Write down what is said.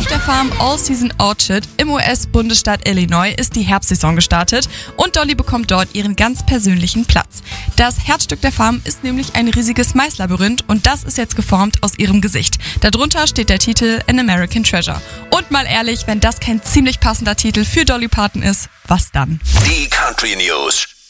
Auf der Farm All Season Orchard im US-Bundesstaat Illinois ist die Herbstsaison gestartet und Dolly bekommt dort ihren ganz persönlichen Platz. Das Herzstück der Farm ist nämlich ein riesiges Maislabyrinth und das ist jetzt geformt aus ihrem Gesicht. Darunter steht der Titel An American Treasure. Und mal ehrlich, wenn das kein ziemlich passender Titel für Dolly Parton ist, was dann? Die Country News.